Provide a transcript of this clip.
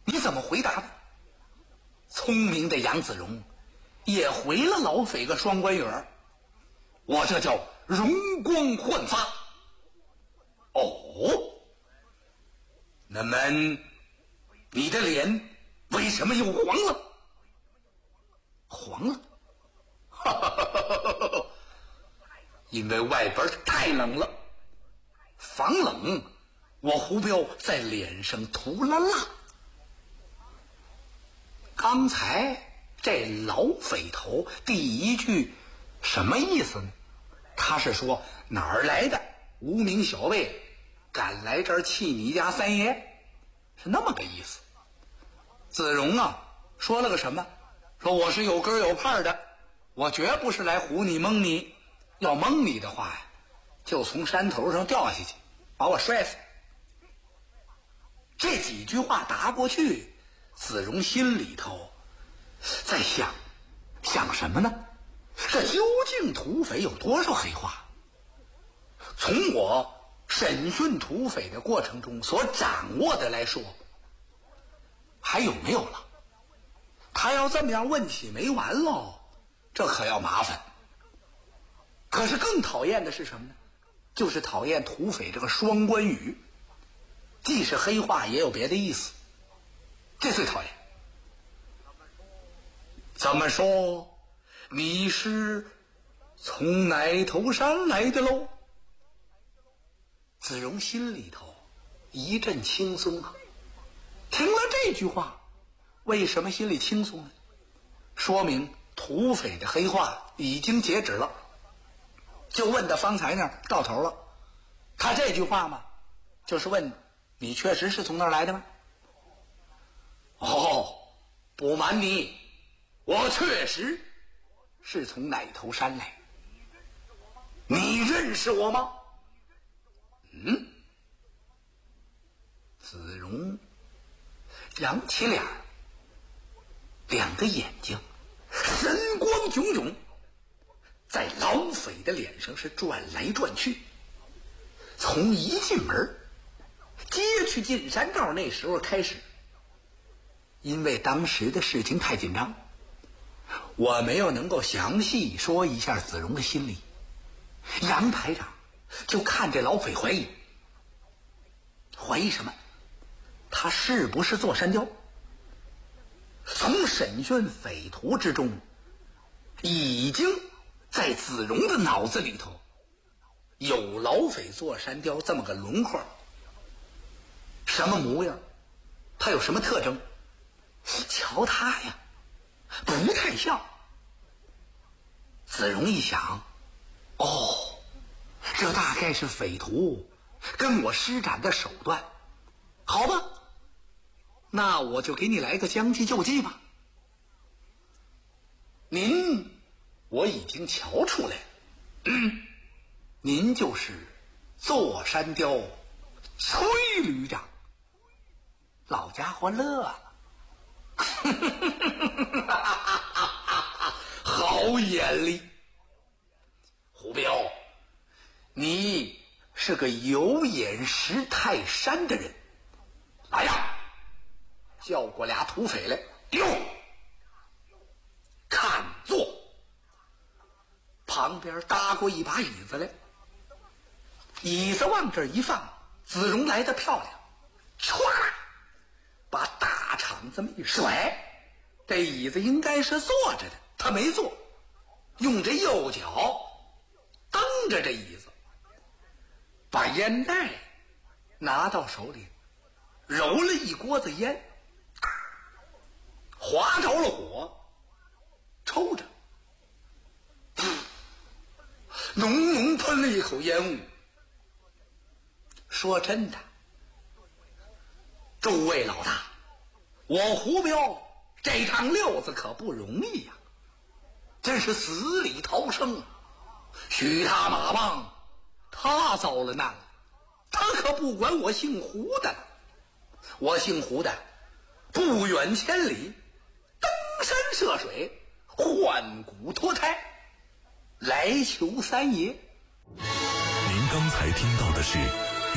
你怎么回答的？聪明的杨子荣也回了老匪个双关语儿，我这叫容光焕发。哦，那么你的脸为什么又黄了？黄了？哈哈哈哈哈！因为外边太冷了，防冷，我胡彪在脸上涂了蜡。刚才这老匪头第一句什么意思呢？他是说哪儿来的无名小辈敢来这儿气你家三爷，是那么个意思。子荣啊说了个什么？说我是有根有派的，我绝不是来唬你蒙你，要蒙你的话呀，就从山头上掉下去把我摔死。这几句话答过去，子荣心里头在想什么呢？这究竟土匪有多少黑话？从我审讯土匪的过程中所掌握的来说，还有没有了？他要这么样问起没完喽，这可要麻烦。可是更讨厌的是什么呢？就是讨厌土匪这个双关语，既是黑话也有别的意思，这最讨厌。怎么说你是从哪头山来的喽？子荣心里头一阵轻松啊，听了这句话，为什么心里轻松呢？说明土匪的黑话已经截止了，就问到方才那儿到头了。他这句话嘛，就是问你确实是从那儿来的吗？哦，不瞒你，我确实是从哪头山来。你认识我吗？子荣扬起脸，两个眼睛神光炯炯，在老匪的脸上是转来转去。从一进门接去进山道那时候开始，因为当时的事情太紧张，我没有能够详细说一下子荣的心理。杨排长就看这老匪怀疑什么？他是不是做山雕？从审讯匪徒之中，已经在子荣的脑子里头有老匪做山雕这么个轮廓。什么模样？他有什么特征？瞧他呀，不太像。子荣一想，哦，这大概是匪徒跟我施展的手段。好吧，那我就给你来个将计就计吧。您我已经瞧出来了，您就是坐山雕崔旅长。老家伙乐了，好眼力！胡彪，你是个有眼识泰山的人。来呀，叫过俩土匪来，哟，看坐。旁边搭过一把椅子来，椅子往这一放，子荣来得漂亮，唰，把大铲子一甩，这椅子应该是坐着的，他没坐，用这右脚蹬着这椅子，把烟袋拿到手里，揉了一锅子烟，划着了火，抽着，浓浓喷了一口烟雾。说真的，诸位老大，我胡彪这趟溜子可不容易呀，真是死里逃生。许他马棒，他遭了难了，他可不管我姓胡的，我姓胡的不远千里登山涉水，换骨脱胎，来求三爷。 您刚才听到的是